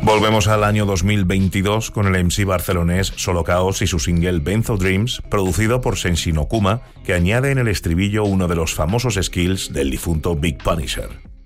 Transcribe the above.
Volvemos al año 2022 con el MC barcelonés Solo Chaos y su single Benzo Dreams, producido por Senshin Okuma, que añade en el estribillo uno de los famosos skills del difunto Big Punisher.